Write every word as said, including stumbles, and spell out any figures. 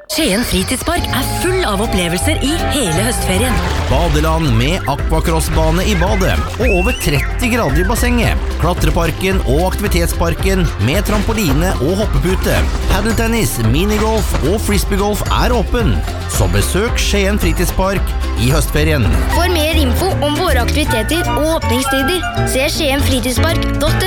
Skien fritidspark er full av opplevelser i hele høstferien. Badeland med aquacrossbane i badet og over tretti grader i bassenget. Klatreparken og aktivitetsparken med trampoline og hoppepute. Paddeltennis, minigolf og frisbeegolf er åpen. Så besøk Skien fritidspark i høstferien. For mer info om våre aktiviteter og åpningstider, se skien fritidspark punktum